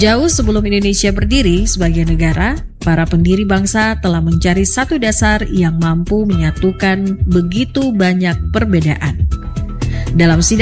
Jauh sebelum Indonesia berdiri sebagai negara, para pendiri bangsa telah mencari satu dasar yang mampu menyatukan begitu banyak perbedaan. Dalam